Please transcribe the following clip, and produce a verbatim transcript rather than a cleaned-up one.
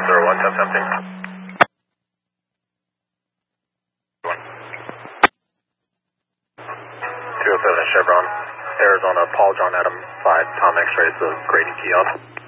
zero one, test empty. two oh seven Chevron, Arizona, Paul John Adam five, Tom X-rays of Grady Key off.